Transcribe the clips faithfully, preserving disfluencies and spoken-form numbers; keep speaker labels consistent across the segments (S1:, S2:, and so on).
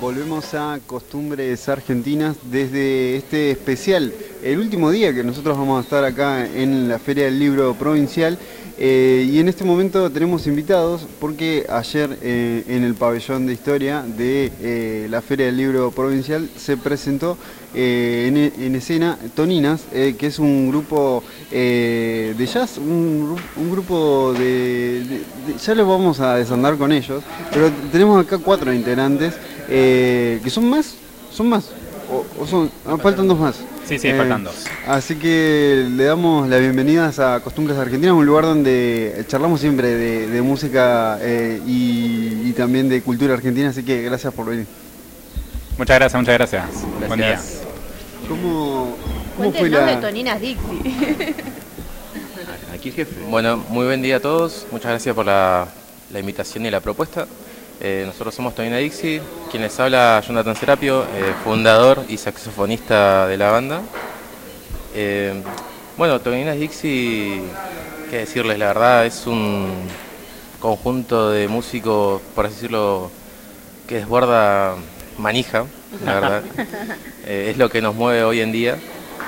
S1: volvemos a Costumbres Argentinas desde este especial, el último día que nosotros vamos a estar acá en la Feria del Libro Provincial. Eh, y en este momento tenemos invitados porque ayer eh, en el pabellón de historia de eh, la Feria del Libro Provincial se presentó eh, en, en escena Toninas, eh, que es un grupo eh, de jazz, un, un grupo de, de, de... ya lo vamos a desandar con ellos, pero tenemos acá cuatro integrantes, eh, que son más, son más, o, o son, ah, faltan dos más.
S2: Sí, sí,
S1: eh,
S2: faltan dos.
S1: Así que le damos las bienvenidas a Costumbres Argentinas, un lugar donde charlamos siempre de, de música eh, y, y también de cultura argentina, así que gracias por venir.
S2: Muchas gracias, muchas gracias.
S3: Gracias.
S2: Buen día.
S1: ¿Cómo, cómo fue
S4: Cuéntenos
S1: la...?
S4: de Toninas Dixie.
S3: Aquí el jefe. Bueno, muy buen día a todos. Muchas gracias por la, la invitación y la propuesta. Eh, nosotros somos Toninas Dixie. Quien les habla, Jonathan Serapio, eh, fundador y saxofonista de la banda. Eh, bueno, Toninas Dixie, qué decirles, la verdad es un conjunto de músicos, por así decirlo, que desborda manija, la verdad. Eh, es lo que nos mueve hoy en día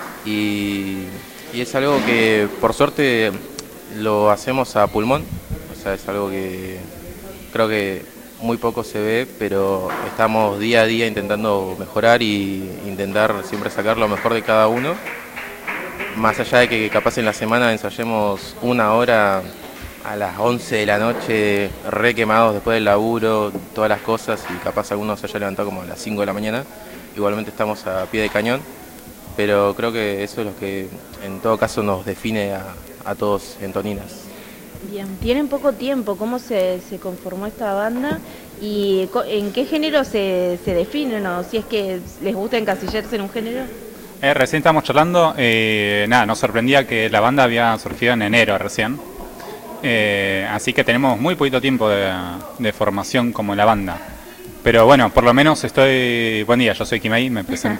S3: y, y es algo que por suerte lo hacemos a pulmón. O sea, es algo que creo que muy poco se ve, pero estamos día a día intentando mejorar y intentar siempre sacar lo mejor de cada uno. Más allá de que capaz en la semana ensayemos una hora a las once de la noche, re quemados después del laburo, todas las cosas, y capaz algunos se haya levantado como a las cinco de la mañana, igualmente estamos a pie de cañón, pero creo que eso es lo que en todo caso nos define a, a todos en Toninas.
S4: Bien, tienen poco tiempo. ¿Cómo se, se conformó esta banda? ¿Y en qué género se, se definen? ¿O si es que les gusta encasillarse en un género?
S2: Eh, recién estábamos charlando, eh, nada, nos sorprendía que la banda había surgido en enero recién. Eh, así que tenemos muy poquito tiempo de, de formación como la banda. Pero bueno, por lo menos estoy... Buen día, yo soy Kimei, me presento.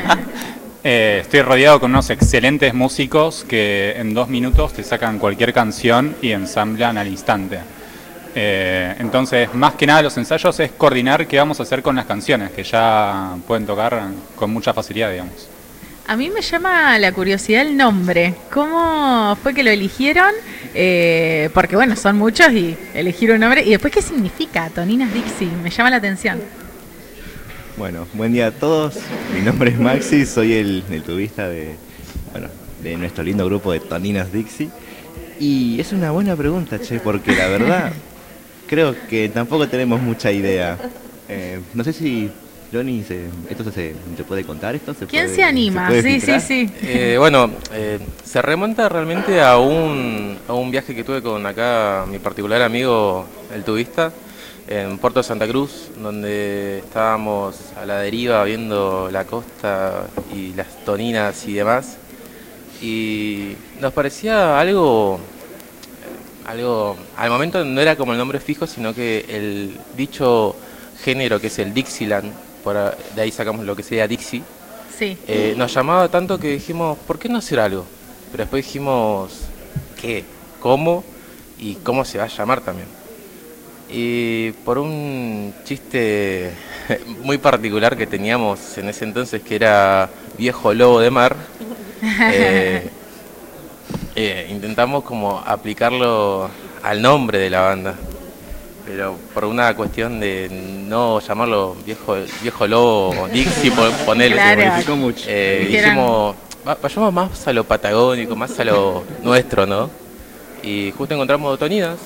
S2: Eh, estoy rodeado con unos excelentes músicos que en dos minutos te sacan cualquier canción y ensamblan al instante. Eh, entonces, más que nada los ensayos es coordinar qué vamos a hacer con las canciones, que ya pueden tocar con mucha facilidad, digamos.
S5: A mí me llama la curiosidad el nombre. ¿Cómo fue que lo eligieron? Eh, porque bueno, son muchos y elegir un nombre. Y después, ¿qué significa Toninas Dixie? Me llama la atención.
S6: Bueno, buen día a todos. Mi nombre es Maxi, soy el, el tubista de, bueno, de nuestro lindo grupo de Toninas Dixie. Y es una buena pregunta, che, porque la verdad creo que tampoco tenemos mucha idea. Eh, no sé si, Johnny, se, ¿esto se, se puede contar? ¿Esto se
S5: ¿Quién
S6: puede,
S5: se anima?
S6: se
S5: Sí, sí, sí.
S3: Eh, bueno, eh, se remonta realmente a un, a un viaje que tuve con acá mi particular amigo, el tubista, en Puerto Santa Cruz, donde estábamos a la deriva viendo la costa y las toninas y demás, y nos parecía algo, algo, al momento no era como el nombre fijo, sino que el dicho género que es el Dixieland, por, de ahí sacamos lo que sería Dixie,
S5: Sí.
S3: eh, nos llamaba tanto que dijimos, ¿por qué no hacer algo? Pero después dijimos, ¿qué? ¿Cómo? ¿Y cómo se va a llamar también? Y por un chiste muy particular que teníamos en ese entonces, que era Viejo Lobo de Mar, eh, eh, intentamos como aplicarlo al nombre de la banda, pero por una cuestión de no llamarlo Viejo, viejo Lobo Dixie, ponerle,
S5: Claro.
S3: se modificó mucho. Eh,
S5: Dijeron-
S3: dijimos, "Va- vayamos más a lo patagónico, más a lo nuestro, ¿no?" Y justo encontramos Toninas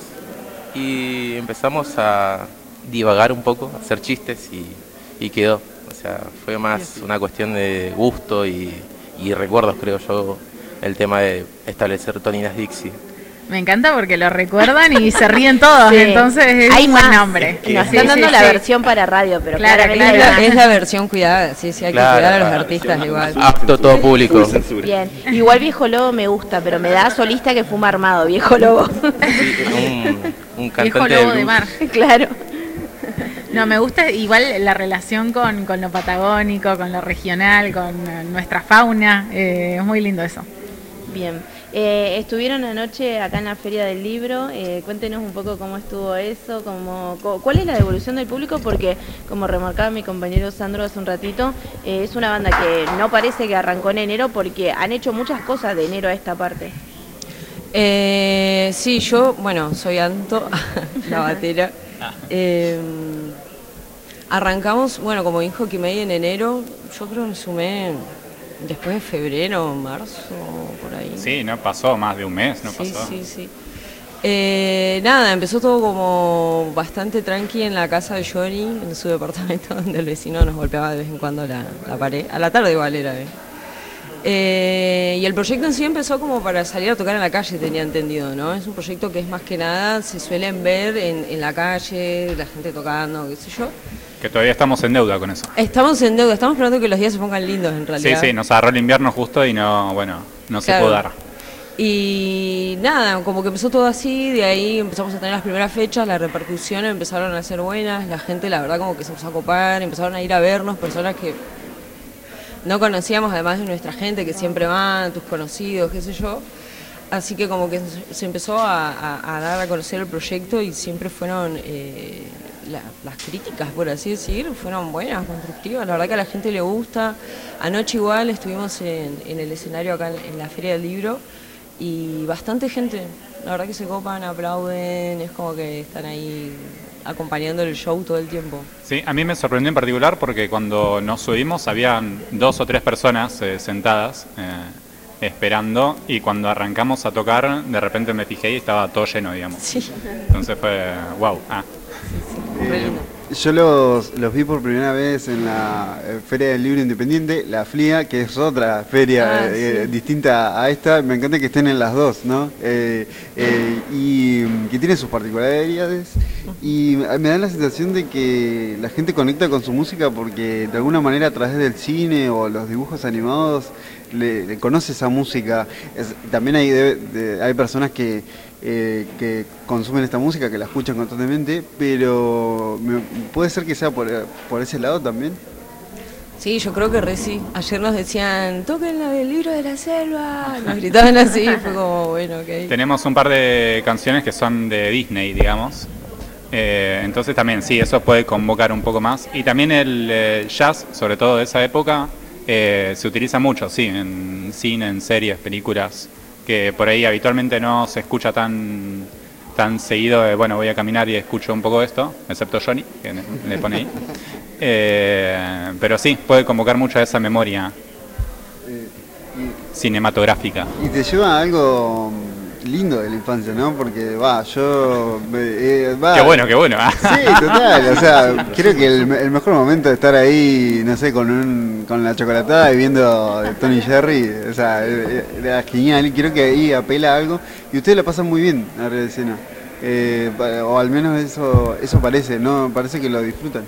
S3: y empezamos a divagar un poco, a hacer chistes y, y quedó. O sea, fue más una cuestión de gusto y, y recuerdos, creo yo, el tema de establecer Toninas Dixie.
S5: Me encanta porque lo recuerdan y se ríen todos,
S4: Sí.
S5: entonces es
S4: Hay
S5: un buen
S4: más.
S5: nombre.
S4: Y nos
S5: Sí,
S4: están dando
S5: sí,
S4: la
S5: sí.
S4: versión para radio, pero
S5: Claro,
S4: claramente
S5: claro.
S7: Es la,
S4: no.
S7: es la versión cuidada, sí, sí, hay que
S3: Claro,
S7: cuidar a los
S3: la
S7: artistas igual.
S3: Apto todo público.
S6: Full censura.
S4: Bien, igual Viejo Lobo me gusta, pero me da solista que fuma armado, Viejo Lobo.
S3: Sí, un, un
S5: Viejo
S3: cantante
S5: Lobo
S3: de
S5: de
S3: blues.
S5: Mar.
S4: Claro.
S5: No, me gusta igual la relación con, con lo patagónico, con lo regional, con eh, nuestra fauna. Eh, es muy lindo eso.
S4: Bien. Eh, estuvieron anoche acá en la Feria del Libro, eh, cuéntenos un poco cómo estuvo eso, cómo, co- cuál es la devolución del público, porque como remarcaba mi compañero Sandro hace un ratito, eh, es una banda que no parece que arrancó en enero porque han hecho muchas cosas de enero a esta parte.
S7: Eh, sí, yo, bueno, soy Anto, la batera. Eh, arrancamos, bueno, como dijo Kimei en enero, yo creo que me sumé después de febrero, marzo, por ahí.
S2: Sí, no pasó más de un mes, no
S7: sí,
S2: pasó.
S7: Sí, sí, eh, nada, empezó todo como bastante tranqui en la casa de Johnny, en su departamento, donde el vecino nos golpeaba de vez en cuando la, la pared. A la tarde igual era, ¿eh? Eh, y el proyecto en sí empezó como para salir a tocar en la calle, tenía entendido, ¿no? Es un proyecto que es más que nada, se suelen ver en, en la calle, la gente tocando, qué sé yo.
S2: Que todavía estamos en deuda con eso.
S7: Estamos en deuda, estamos esperando que los días se pongan lindos en realidad.
S2: Sí, sí, nos agarró el invierno justo y no, bueno, no se
S7: Claro.
S2: pudo dar.
S7: Y nada, como que empezó todo así, de ahí empezamos a tener las primeras fechas, las repercusiones empezaron a ser buenas, la gente la verdad como que se empezó a copar, empezaron a ir a vernos, personas que no conocíamos además de nuestra gente, que siempre van, tus conocidos, qué sé yo. Así que como que se empezó a, a, a dar a conocer el proyecto y siempre fueron, eh, la, las críticas, por así decir, fueron buenas, constructivas. La verdad que a la gente le gusta. Anoche igual estuvimos en, en el escenario acá en, en la Feria del Libro y bastante gente. La verdad que se copan, aplauden, es como que están ahí acompañando el show todo el tiempo.
S2: Sí, a mí me sorprendió en particular porque cuando nos subimos habían dos o tres personas eh, sentadas eh, esperando y cuando arrancamos a tocar de repente me fijé y estaba todo lleno, digamos.
S7: Sí.
S2: Entonces fue wow. Ah.
S7: Re
S1: Eh,
S7: lindo.
S1: yo los, los vi por primera vez en la eh, Feria del Libro Independiente, la FLIA, que es otra feria
S7: Ah,
S1: eh,
S7: sí.
S1: distinta a esta. Me encanta que estén en las dos, ¿no? Eh, eh, y mm, que tiene sus particularidades. Y me da la sensación de que la gente conecta con su música porque de alguna manera a través del cine o los dibujos animados le, le conoce esa música. Es- también hay, de- de- hay personas que eh, que consumen esta música, que la escuchan constantemente, pero me- puede ser que sea por, por ese lado también.
S7: Sí, yo creo que re sí. Ayer nos decían, toquen la del Libro de la Selva. Nos gritaban así, fue como, bueno, ok.
S2: Tenemos un par de canciones que son de Disney, digamos. Eh, entonces también sí, eso puede convocar un poco más. Y también el eh, jazz, sobre todo de esa época, eh, se utiliza mucho, sí, en cine, en series, películas, que por ahí habitualmente no se escucha tan tan seguido. De, bueno, voy a caminar y escucho un poco esto, excepto Johnny, que le le pone ahí. Eh, pero sí, puede convocar mucho a esa memoria cinematográfica.
S1: Y te lleva a algo lindo de la infancia, ¿no? Porque, va, yo... eh, va,
S2: Qué bueno, qué bueno.
S1: Sí, total, o sea, creo que el, el mejor momento de estar ahí, no sé, con un, con la chocolatada y viendo Tony Jerry, o sea, eh, era genial, y creo que ahí apela a algo, y ustedes la pasan muy bien arriba de escena, eh, pa- o al menos eso eso parece, ¿no? Parece que lo disfrutan.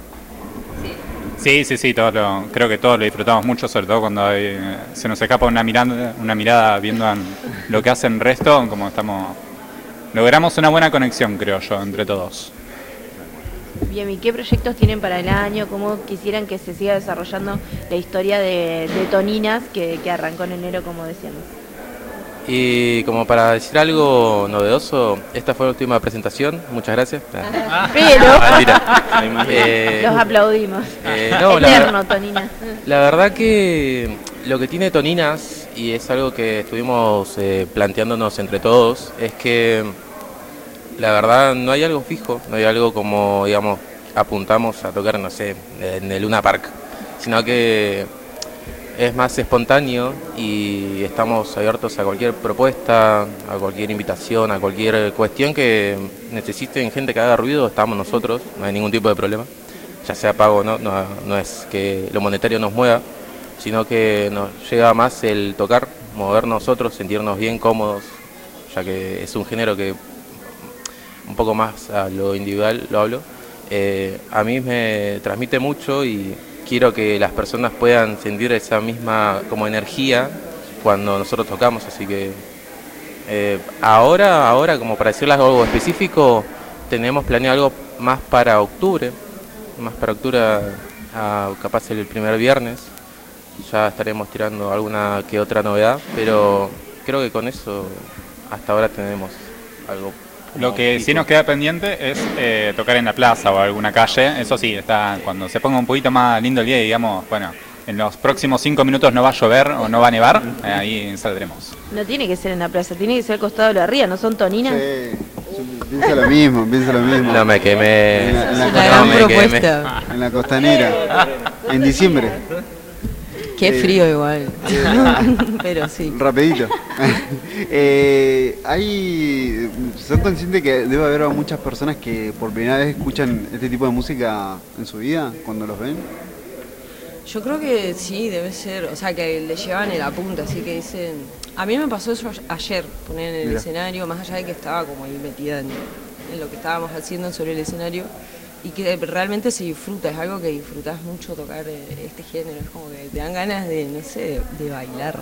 S2: Sí, sí, sí, todos lo- creo que todos lo disfrutamos mucho, sobre todo cuando hay- se nos escapa una mirada, una mirada viendo an- lo que hacen el resto, como estamos... Logramos una buena conexión, creo yo, entre todos.
S4: Bien, ¿y qué proyectos tienen para el año? ¿Cómo quisieran que se siga desarrollando la historia de, de Toninas, que, que arrancó en enero, como decíamos?
S3: Y como para decir algo novedoso, esta fue la última presentación, muchas gracias.
S4: Pero
S3: Ah, mentira. Eh,
S4: los aplaudimos.
S3: eh, no, la,
S4: Eterno, Toninas.
S3: la verdad que lo que tiene Toninas, y es algo que estuvimos eh, planteándonos entre todos, es que la verdad no hay algo fijo, no hay algo como, digamos, apuntamos a tocar, no sé, en el Luna Park, sino que es más espontáneo y estamos abiertos a cualquier propuesta, a cualquier invitación, a cualquier cuestión que necesiten gente que haga ruido, estamos nosotros, no hay ningún tipo de problema, ya sea pago o no, no, no es que lo monetario nos mueva, sino que nos llega más el tocar, mover nosotros, sentirnos bien cómodos, ya que es un género que un poco más a lo individual lo hablo, eh, a mí me transmite mucho y quiero que las personas puedan sentir esa misma como energía cuando nosotros tocamos, así que eh, ahora, ahora como para decirles algo específico, tenemos planeado algo más para octubre, más para octubre, a, a capaz el primer viernes, ya estaremos tirando alguna que otra novedad, pero creo que con eso hasta ahora tenemos algo.
S2: Lo que sí nos queda pendiente es eh, tocar en la plaza o alguna calle. Eso sí, está cuando se ponga un poquito más lindo el día y digamos, bueno, en los próximos cinco minutos no va a llover o no va a nevar, eh, ahí saldremos.
S4: No tiene que ser en la plaza, tiene que ser al costado de la ría, ¿no son toninas?
S1: Sí, yo pienso lo mismo, pienso lo mismo.
S3: No me quemé.
S1: En la, en la
S7: Es una gran
S3: me
S7: propuesta.
S1: En la costanera, en diciembre.
S7: Qué
S1: Eh,
S7: frío igual. Pero sí.
S1: Rapidito. eh, hay, ¿son conscientes que debe haber muchas personas que por primera vez escuchan este tipo de música en su vida cuando los ven?
S7: Yo creo que sí, debe ser, o sea, que le llevan el apunte, así que dicen... A mí me pasó eso ayer, poner en el
S1: Mira.
S7: escenario, más allá de que estaba como ahí metida en, en lo que estábamos haciendo sobre el escenario, y que realmente se disfruta, es algo que disfrutás mucho tocar eh, este género, es como que te dan ganas de, no sé, de, de bailar.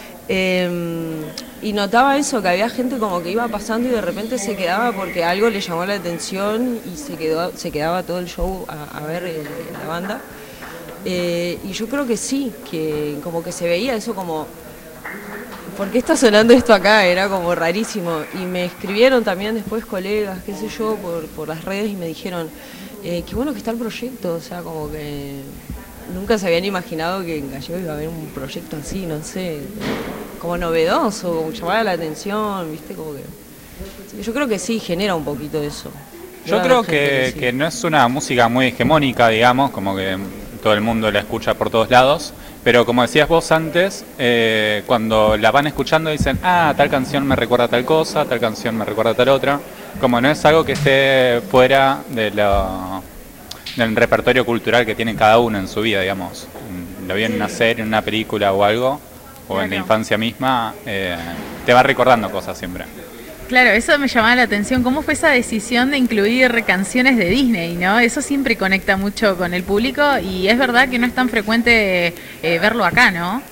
S7: Eh, y notaba eso, que había gente como que iba pasando y de repente se quedaba porque algo le llamó la atención y se, quedó, se quedaba todo el show a, a ver eh, la banda. Eh, y yo creo que sí, que como que se veía eso como, ¿por qué está sonando esto acá? Era como rarísimo. Y me escribieron también después colegas, qué sé yo, por, por las redes y me dijeron, eh, qué bueno que está el proyecto, o sea, como que nunca se habían imaginado que en Gallego iba a haber un proyecto así, no sé, como novedoso, como llamaba la atención, viste, como que... Yo creo que sí, genera un poquito eso.
S2: Yo
S7: Toda
S2: creo
S7: la gente
S2: que,
S7: sí.
S2: que no es una música muy hegemónica, digamos, como que todo el mundo la escucha por todos lados, pero como decías vos antes, eh, cuando la van escuchando dicen, ah, tal canción me recuerda a tal cosa, tal canción me recuerda a tal otra, como no es algo que esté fuera de lo, del repertorio cultural que tiene cada uno en su vida, digamos. Lo vi en una serie, en una película o algo, o en la infancia misma, eh, te va recordando cosas siempre.
S5: Claro, eso me llamaba la atención. ¿Cómo fue esa decisión de incluir canciones de Disney, no? Eso siempre conecta mucho con el público y es verdad que no es tan frecuente eh, verlo acá, ¿no?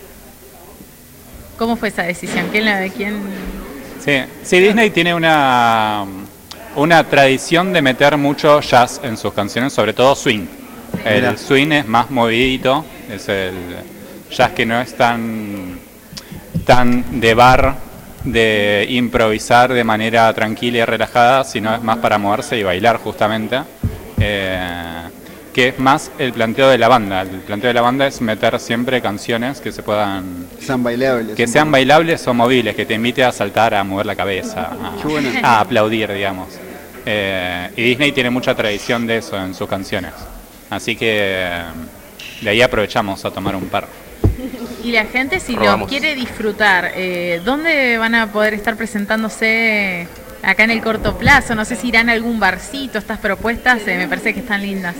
S5: ¿Cómo fue esa decisión? ¿Quién la quién?
S2: Sí, sí, Disney tiene una, una tradición de meter mucho jazz en sus canciones, sobre todo swing. El
S1: Mira.
S2: swing es más movidito, es el jazz que no es tan, tan de bar, de improvisar de manera tranquila y relajada, sino es más para moverse y bailar justamente, eh, que es más el planteo de la banda. El planteo de la banda es meter siempre canciones que se puedan,
S1: Sean bailables.
S2: que sean bailables o movibles, que te invite a saltar, a mover la cabeza,
S1: Qué bueno.
S2: a, a aplaudir, digamos. Eh, y Disney tiene mucha tradición de eso en sus canciones, así que eh, de ahí aprovechamos a tomar un par.
S5: Y la gente, si
S3: Probamos.
S5: lo quiere disfrutar, eh, ¿dónde van a poder estar presentándose acá en el corto plazo? No sé si irán a algún barcito, estas propuestas, eh, me parece que están lindas.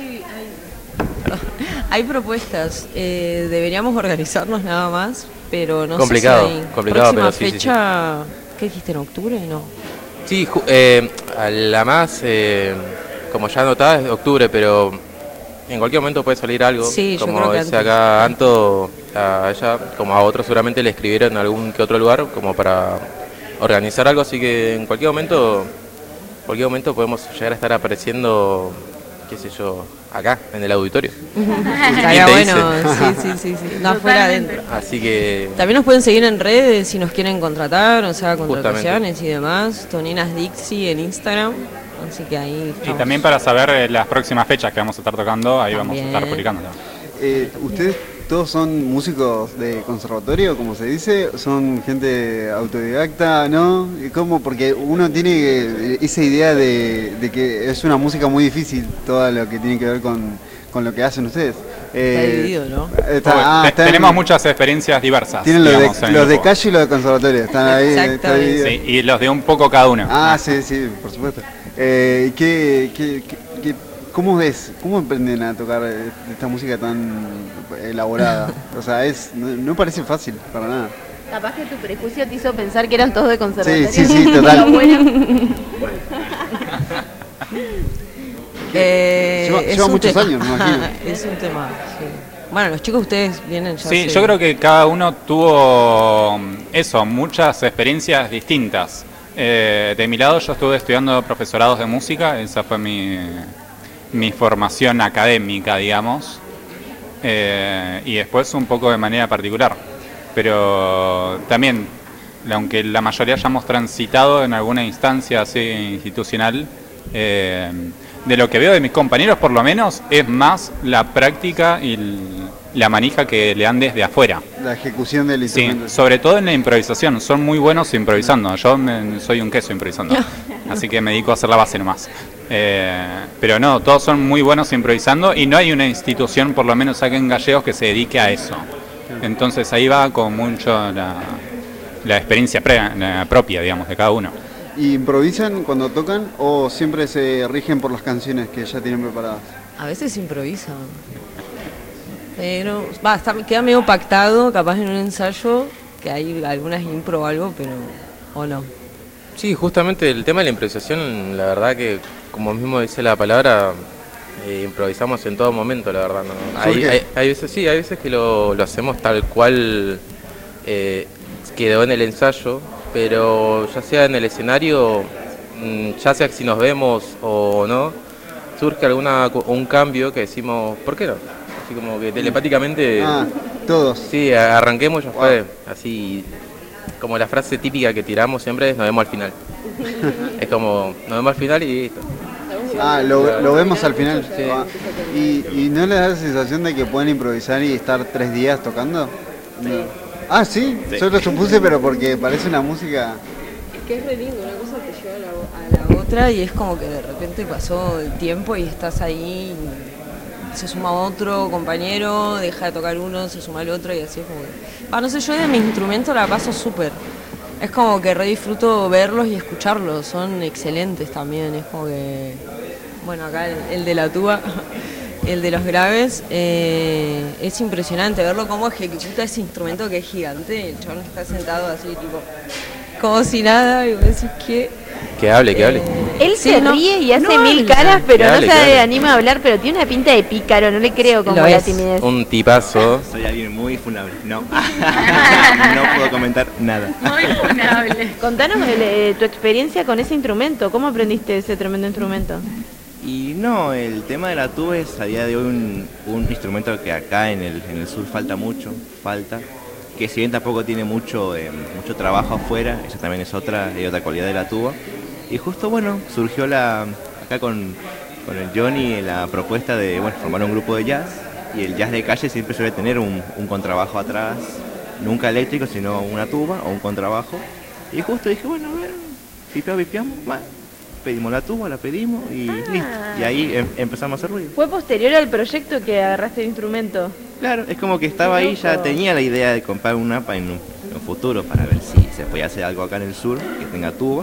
S7: Hay propuestas, eh, deberíamos organizarnos nada más, pero no
S3: Complicado,
S7: sé si hay
S3: complicado,
S7: próxima
S3: pero sí, sí, sí.
S7: fecha, ¿qué dijiste, en octubre? No.
S3: Sí, ju- eh, a la más, eh, como ya notaba, es octubre, pero en cualquier momento puede salir algo.
S7: Sí, yo
S3: como
S7: creo que
S3: decía
S7: antes.
S3: acá Anto, a ella, como a otros seguramente le escribieron en algún que otro lugar, como para organizar algo, así que en cualquier momento, cualquier momento podemos llegar a estar apareciendo, qué sé yo, acá, en el auditorio.
S7: Estaría
S3: te
S7: bueno,
S3: dice?
S7: sí, sí, sí, sí. No, afuera,
S5: Totalmente.
S7: adentro.
S3: Así que...
S7: También nos pueden seguir en redes si nos quieren contratar, o sea, contrataciones
S3: Justamente.
S7: y demás. Toninas Dixie en Instagram, así que ahí
S2: Y
S7: estamos.
S2: también para saber eh, las próximas fechas que vamos a estar tocando, ahí vamos a estar
S7: También.
S2: publicando.
S1: Eh, ¿Ustedes todos son músicos de conservatorio, como se dice? ¿Son gente autodidacta, no? ¿Y ¿Cómo? Porque uno tiene eh, esa idea de, de que es una música muy difícil, todo lo que tiene que ver con, con lo que hacen ustedes.
S7: Está dividido, ¿no?
S1: está-
S2: Bueno,
S1: ah,
S2: te-
S1: está en-
S2: tenemos muchas experiencias diversas.
S1: Tienen los
S2: digamos,
S1: de,
S2: en el
S1: los de
S2: grupo.
S1: calle y los de conservatorio, están ahí. está
S7: Exactamente.
S1: dividido.
S2: Sí, y los de un poco cada uno.
S1: Ah, sí, sí, por supuesto. Eh, ¿qué, qué, qué- qué- ¿Cómo es? ¿Cómo aprenden a tocar eh, esta música tan elaborada? O sea, es no, no parece fácil para nada.
S4: Capaz que tu prejuicio te hizo pensar que eran todos de conservatorio.
S1: Sí, sí, sí, total.
S4: Lo bueno.
S7: Eh,
S1: Lleva-
S7: es
S1: lleva
S7: un
S1: muchos
S7: tema.
S1: años, me imagino.
S7: Es un tema, sí. Bueno, los chicos ustedes vienen ya
S2: Sí,
S7: hace-
S2: yo creo que cada uno tuvo mm, eso, muchas experiencias distintas. Eh, de mi lado yo estuve estudiando profesorados de música, esa fue mi, mi formación académica, digamos, eh, y después un poco de manera particular. Pero también aunque la mayoría hayamos transitado en alguna instancia así institucional, eh, de lo que veo de mis compañeros por lo menos, es más la práctica y el, la manija que le dan desde afuera.
S1: La ejecución del instrumento.
S2: Sí, sobre todo en la improvisación, son muy buenos improvisando, yo me, soy un queso improvisando, así que me dedico a hacer la base nomás. Eh, pero no, todos son muy buenos improvisando y no hay una institución, por lo menos acá en Gallegos, que se dedique a eso. Entonces ahí va con mucho la, la experiencia pre, la propia, digamos, de cada uno.
S1: ¿Y improvisan cuando tocan o siempre se rigen por las canciones que ya tienen preparadas?
S7: A veces improvisan. Pero, va, está, queda medio pactado, capaz en un ensayo, que hay algunas impro o algo, pero, o no.
S3: Sí, justamente el tema de la improvisación, la verdad que, como mismo dice la palabra, eh, improvisamos en todo momento, la verdad. ¿No? Hay, hay, hay veces, sí, hay veces que lo, lo hacemos tal cual eh, quedó en el ensayo, pero ya sea en el escenario, ya sea si nos vemos o no, surge alguna un cambio que decimos, ¿por qué no? Así como que telepáticamente...
S1: Ah, todos.
S3: Sí, arranquemos, ya fue. Wow. Así como la frase típica que tiramos siempre es nos vemos al final. Es como, nos vemos al final y listo.
S1: Ah, lo, lo vemos al final. Sí. Ah, ¿y, ¿Y no les da la sensación de que pueden improvisar y estar tres días tocando?
S7: Sí.
S1: No. Ah, ¿sí? ¿sí? Yo lo supuse, pero porque parece una música...
S7: Es que es re lindo, una cosa te lleva a la, a la otra y es como que de repente pasó el tiempo y estás ahí, se suma otro compañero, deja de tocar uno, se suma el otro y así es como que... Ah, no sé, yo de mi instrumento la paso súper. Es como que re disfruto verlos y escucharlos, son excelentes también, es como que... Bueno, acá el, el de la tuba... El de los graves, eh, es impresionante verlo cómo ejecuta ese instrumento que es gigante. El chabón está sentado así, tipo, como si nada, y vos decís que...
S3: Que hable, que eh, hable.
S4: Él
S7: sí,
S4: se
S7: no,
S4: ríe y hace
S7: no
S4: mil
S7: habla.
S4: caras, pero
S3: Que
S4: no
S3: hable,
S4: se
S3: que hable.
S4: anima a hablar, pero tiene una pinta de pícaro, no le creo como
S7: Lo
S4: la
S7: es.
S4: timidez.
S3: Un tipazo.
S6: Soy alguien muy funable. No. No puedo comentar nada.
S5: Muy funable.
S4: Contanos eh, tu experiencia con ese instrumento, ¿cómo aprendiste ese tremendo instrumento?
S6: Y no, el tema de la tuba es a día de hoy un, un instrumento que acá en el, en el sur falta mucho, falta, que si bien tampoco tiene mucho, eh, mucho trabajo afuera, esa también es otra, hay otra cualidad de la tuba. Y justo bueno, surgió la acá con, con el Johnny la propuesta de bueno, formar un grupo de jazz, y el jazz de calle siempre suele tener un, un contrabajo atrás, nunca eléctrico, sino una tuba o un contrabajo. Y justo dije, bueno, a ver, pipeamos, pipeamos, va. Pedimos la tuba, la pedimos y
S4: Ah.
S6: listo. Y ahí em- empezamos a hacer ruido.
S4: ¿Fue posterior al proyecto que agarraste el instrumento?
S6: Claro, es como que estaba ahí, ya tenía la idea de comprar un A P A en un, en un futuro para ver si se podía hacer algo acá en el sur que tenga tuba.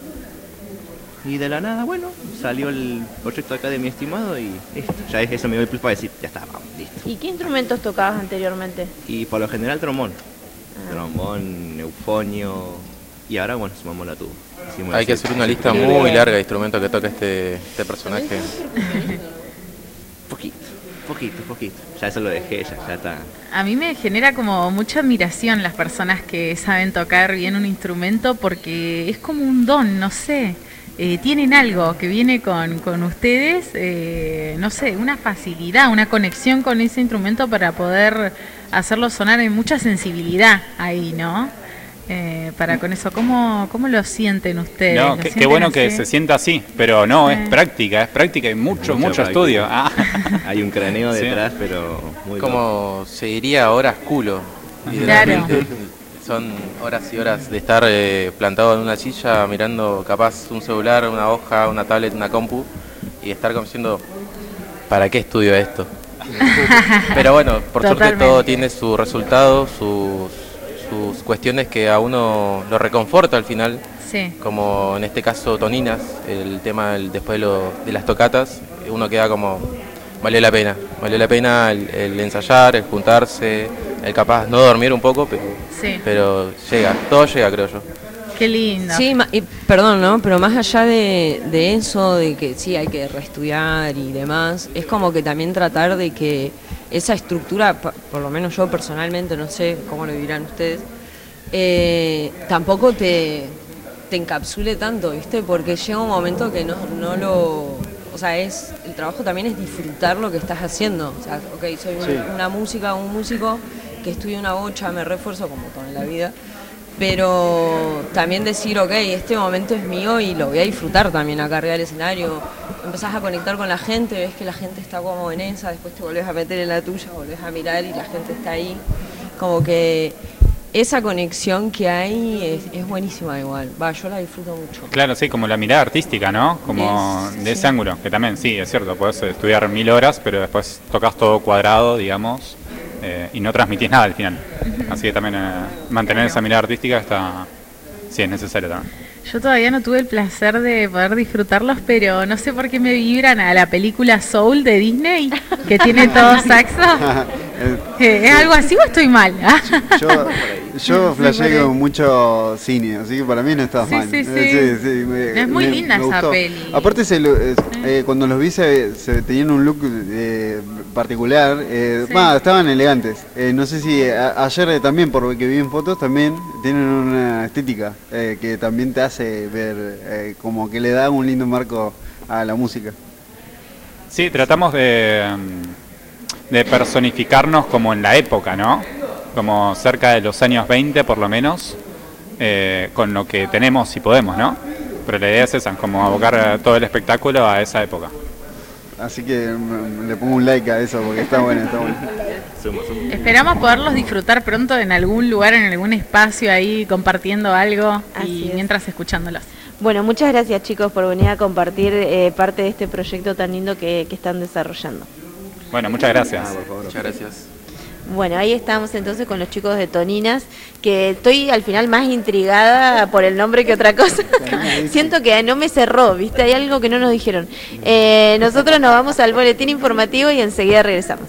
S6: Y de la nada, bueno, salió el proyecto acá de mi estimado y listo. Ya es eso me dio el plus para decir, ya está, vamos, listo.
S4: ¿Y qué instrumentos tocabas anteriormente?
S6: Y por lo general trombón.
S4: Ah.
S6: Trombón, eufonio y ahora bueno, sumamos la tuba. Hicimos
S3: Hay que
S6: así.
S3: hacer una lista muy larga de instrumentos que toca este, este personaje.
S6: Poquito, poquito, poquito. Ya eso lo dejé, ya, ya está.
S5: A mí me genera como mucha admiración las personas que saben tocar bien un instrumento porque es como un don, no sé. Eh, tienen algo que viene con, con ustedes, eh, no sé, una facilidad, una conexión con ese instrumento para poder hacerlo sonar en mucha sensibilidad ahí, ¿no? Eh, para con eso, ¿cómo, cómo lo sienten ustedes?
S2: No,
S5: ¿Lo
S2: qué, qué
S5: sienten
S2: bueno
S5: así?
S2: que se sienta así, pero no,
S5: Sí.
S2: es práctica, es práctica y mucho,
S6: Mucha
S2: mucho
S6: práctica.
S2: estudio. Ah.
S6: Hay un cráneo
S2: Sí.
S6: detrás, pero muy
S3: Como se diría horas culo. Y de
S5: Claro.
S3: repente son horas y horas de estar eh, plantado en una silla mirando capaz un celular, una hoja, una tablet, una compu y estar como diciendo, ¿para qué estudio esto? Pero bueno, por suerte
S5: Totalmente.
S3: todo tiene su resultado, sus, sus cuestiones que a uno lo reconforta al final,
S5: Sí.
S3: como en este caso Toninas, el tema del- después de, lo- de las tocatas, uno queda como, valió la pena, valió la pena el, el ensayar, el juntarse, el capaz no dormir un poco, pero,
S5: Sí.
S3: pero llega, todo llega creo yo.
S5: Qué lindo.
S7: Sí, ma- y, perdón, ¿no? Pero más allá de, de eso, de que sí hay que reestudiar y demás, es como que también tratar de que esa estructura, pa- por lo menos yo personalmente, no sé cómo lo dirán ustedes, eh, tampoco te, te encapsule tanto, ¿viste? Porque llega un momento que no, no lo... O sea, es el trabajo también es disfrutar lo que estás haciendo. O sea, ok, soy un-
S1: Sí.
S7: una música, un músico que estudia una bocha, me refuerzo como todo en la vida. pero también decir, ok, este momento es mío y lo voy a disfrutar también acá arriba del escenario. Empezás a conectar con la gente, ves que la gente está como en esa, después te volvés a meter en la tuya, volvés a mirar y la gente está ahí. Como que esa conexión que hay es, es buenísima igual, va, yo la disfruto mucho.
S2: Claro, sí, como la mirada artística, ¿no? Como
S7: Es,
S2: de ese
S7: sí.
S2: ángulo, que también, sí, es cierto, podés estudiar mil horas, pero después tocas todo cuadrado, digamos, eh, y no transmitís nada al final. Así que también eh, mantener esa mirada artística está, sí, es necesario también.
S5: Yo todavía no tuve el placer de poder disfrutarlos, pero no sé por qué me vibran a la película Soul de Disney, que tiene todo saxo. Eh, ¿Es algo así o estoy mal?
S1: Yo, yo flasheé con mucho cine, así que para mí no estás
S5: Sí,
S1: mal.
S5: sí, sí.
S1: Eh, sí, me-
S5: Es muy
S1: me-
S5: linda
S1: me
S5: esa
S1: gustó.
S5: peli.
S1: Aparte, se lo- eh, eh, cuando los vi se, se tenían un look eh, particular. Eh,
S5: Sí.
S1: bah, estaban elegantes. Eh, no sé si a- ayer eh, también, por lo que vi en fotos, también tienen una estética eh, que también te hace ver eh, como que le da un lindo marco a la música.
S2: Sí, tratamos de, mm, de personificarnos como en la época, ¿no? Como cerca de los años veinte por lo menos, eh, con lo que tenemos y podemos, ¿no? Pero la idea es esa, como abocar eh, todo el espectáculo a esa época.
S1: Así que mm, le pongo un like a eso porque está bueno, está bueno.
S6: Sumo, sumo.
S5: Esperamos poderlos disfrutar pronto en algún lugar, en algún espacio ahí, compartiendo algo
S4: Así
S5: y
S4: es.
S5: mientras escuchándolos.
S4: Bueno, muchas gracias chicos por venir a compartir eh, parte de este proyecto tan lindo que, que están desarrollando.
S2: Bueno, muchas gracias.
S3: Muchas gracias.
S4: Bueno, ahí estamos entonces con los chicos de Toninas, que estoy al final más intrigada por el nombre que otra cosa. Siento que no me cerró, ¿viste? Hay algo que no nos dijeron. Eh, nosotros nos vamos al boletín informativo y enseguida regresamos.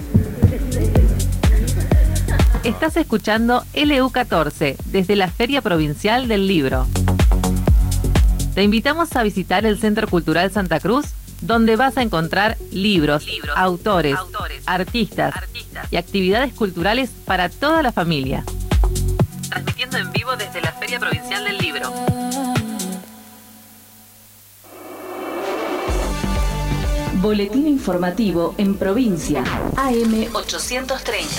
S8: Estás escuchando L U catorce desde la Feria Provincial del Libro. Te invitamos a visitar el Centro Cultural Santa Cruz, donde vas a encontrar libros, libros autores, autores artistas, artistas y actividades culturales para toda la familia. Transmitiendo en vivo desde la Feria Provincial del Libro.
S9: Boletín informativo en provincia. A M ochocientos treinta.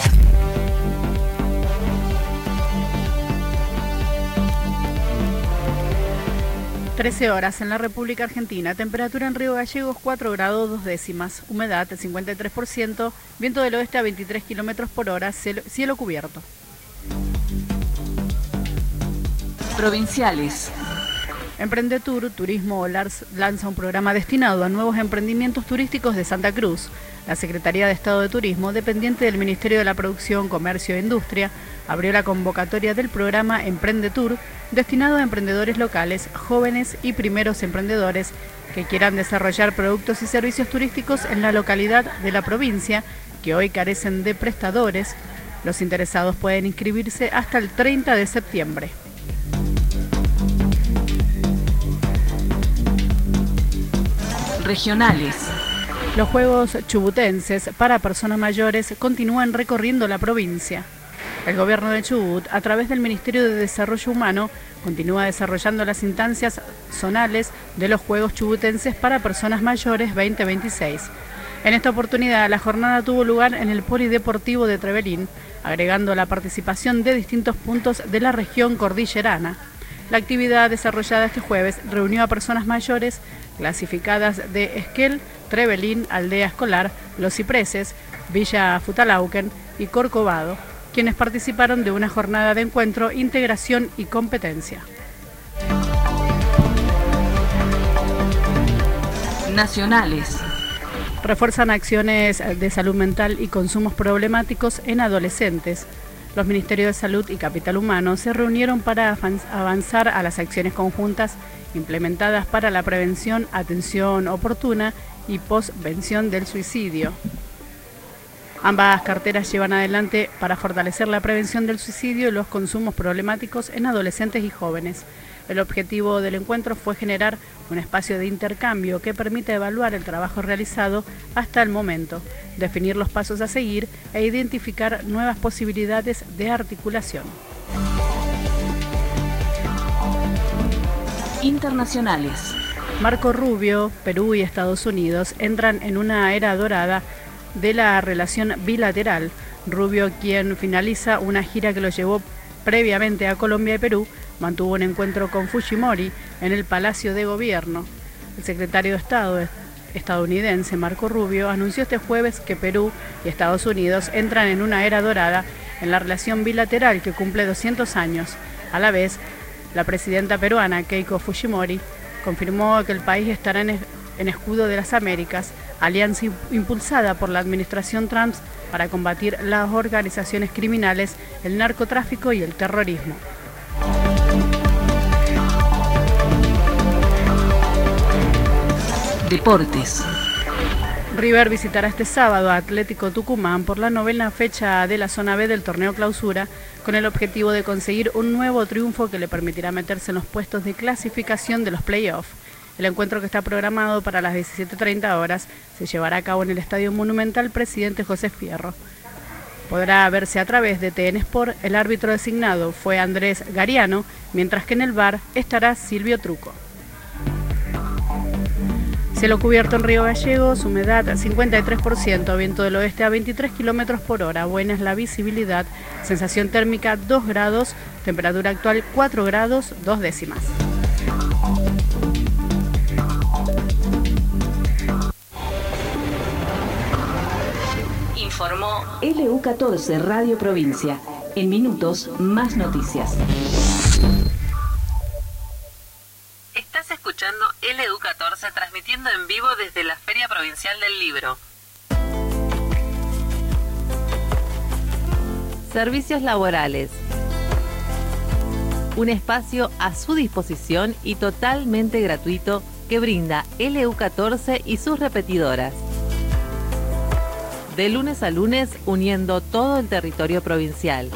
S10: trece horas en la República Argentina, temperatura en Río Gallegos cuatro grados dos décimas, humedad cincuenta y tres por ciento, viento del oeste a veintitrés kilómetros por hora, cielo, cielo cubierto.
S9: Provinciales.
S10: Emprendetur Turismo Lars lanza un programa destinado a nuevos emprendimientos turísticos de Santa Cruz. La Secretaría de Estado de Turismo, dependiente del Ministerio de la Producción, Comercio e Industria, abrió la convocatoria del programa Emprendetur, destinado a emprendedores locales, jóvenes y primeros emprendedores que quieran desarrollar productos y servicios turísticos en la localidad de la provincia, que hoy carecen de prestadores. Los interesados pueden inscribirse hasta el treinta de septiembre.
S9: Regionales.
S10: Los Juegos Chubutenses para personas mayores continúan recorriendo la provincia. El gobierno de Chubut, a través del Ministerio de Desarrollo Humano, continúa desarrollando las instancias zonales de los Juegos Chubutenses para personas mayores veinte veintiséis. En esta oportunidad, la jornada tuvo lugar en el Polideportivo de Trevelín, agregando la participación de distintos puntos de la región cordillerana. La actividad desarrollada este jueves reunió a personas mayores clasificadas de Esquel, Trevelín, Aldea Escolar, Los Cipreses, Villa Futalauquen y Corcovado, quienes participaron de una jornada de encuentro, integración y competencia.
S9: Nacionales.
S10: Refuerzan acciones de salud mental y consumos problemáticos en adolescentes. Los Ministerios de Salud y Capital Humano se reunieron para avanzar a las acciones conjuntas implementadas para la prevención, atención oportuna y postvención del suicidio. Ambas carteras llevan adelante para fortalecer la prevención del suicidio y los consumos problemáticos en adolescentes y jóvenes. El objetivo del encuentro fue generar un espacio de intercambio que permita evaluar el trabajo realizado hasta el momento, definir los pasos a seguir e identificar nuevas posibilidades de articulación.
S9: Internacionales.
S10: Marco Rubio, Perú y Estados Unidos entran en una era dorada de la relación bilateral. Rubio, quien finaliza una gira que lo llevó previamente a Colombia y Perú, mantuvo un encuentro con Fujimori en el Palacio de Gobierno. El secretario de Estado estadounidense Marco Rubio anunció este jueves que Perú y Estados Unidos entran en una era dorada en la relación bilateral que cumple doscientos años. A la vez, la presidenta peruana Keiko Fujimori confirmó que el país estará en, en Escudo de las Américas, alianza impulsada por la administración Trump para combatir las organizaciones criminales, el narcotráfico y el terrorismo.
S9: Deportes.
S10: River visitará este sábado a Atlético Tucumán por la novena fecha de la zona B del torneo Clausura, con el objetivo de conseguir un nuevo triunfo que le permitirá meterse en los puestos de clasificación de los playoffs. El encuentro, que está programado para las diecisiete treinta horas, se llevará a cabo en el Estadio Monumental Presidente José Fierro. Podrá verse a través de T N Sport. El árbitro designado fue Andrés Gariano, mientras que en el V A R estará Silvio Truco. Cielo cubierto en Río Gallegos, humedad cincuenta y tres por ciento, viento del oeste a veintitrés kilómetros por hora, buena es la visibilidad, sensación térmica dos grados, temperatura actual cuatro grados, dos décimas.
S9: Informó L U catorce Radio Provincia. En minutos, más noticias.
S8: Estás escuchando L U catorce transmitiendo en vivo desde la Feria Provincial del Libro. Servicios laborales. Un espacio a su disposición y totalmente gratuito que brinda L U catorce y sus repetidoras. De lunes a lunes, uniendo todo el territorio provincial.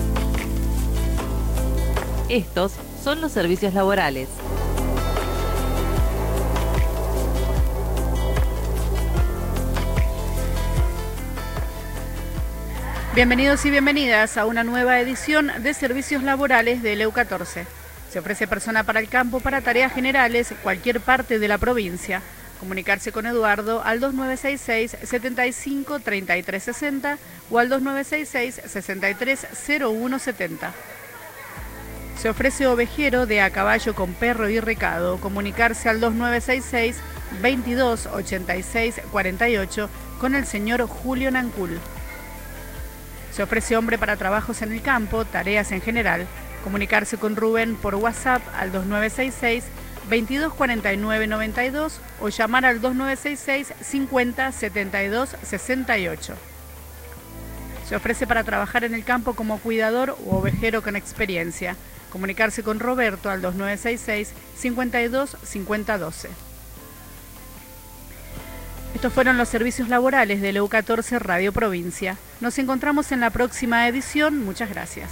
S8: Estos son los servicios laborales.
S10: Bienvenidos y bienvenidas a una nueva edición de Servicios Laborales de L U catorce. Se ofrece persona para el campo para tareas generales, cualquier parte de la provincia. Comunicarse con Eduardo al dos nueve seis seis, setenta y cinco, treinta y tres sesenta o al dos nueve seis seis, sesenta y tres, cero uno setenta. Se ofrece ovejero de a caballo con perro y recado. Comunicarse al dos nueve seis seis, veintidós, ochenta y seis, cuarenta y ocho con el señor Julio Nancul. Se ofrece hombre para trabajos en el campo, tareas en general. Comunicarse con Rubén por WhatsApp al dos nueve seis seis, veintidós, cuarenta y nueve, noventa y dos o llamar al dos nueve seis seis, cincuenta, setenta y dos, sesenta y ocho. Se ofrece para trabajar en el campo como cuidador u ovejero con experiencia. Comunicarse con Roberto al dos nueve seis seis, cincuenta y dos, cincuenta, doce. Estos fueron los servicios laborales de L U catorce Radio Provincia. Nos encontramos en la próxima edición. Muchas gracias.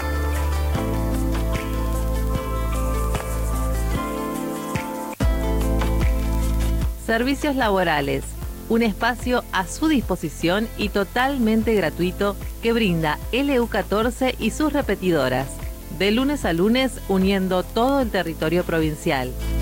S8: Servicios laborales. Un espacio a su disposición y totalmente gratuito que brinda L U catorce y sus repetidoras. De lunes a lunes, uniendo todo el territorio provincial.